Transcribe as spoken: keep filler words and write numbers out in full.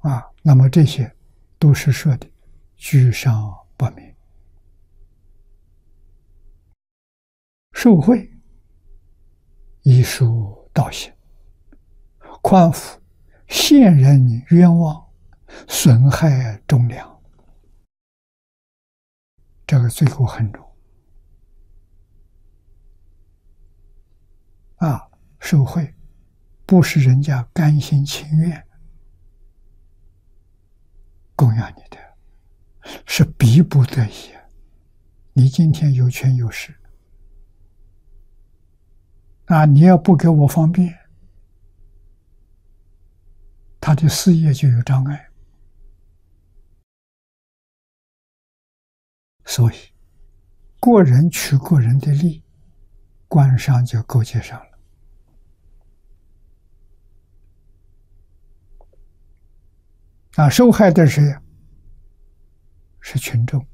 啊，那么这些都是说的居上不明。受贿以疏导行，宽抚陷人冤枉，损害忠良，这个罪过很重啊！受贿不是人家甘心情愿供养你的，是逼不得已。你今天有权有势啊，你要不给我方便，他的事业就有障碍。所以个人取个人的利，官商就勾结上了。啊，受害的是谁？是群众。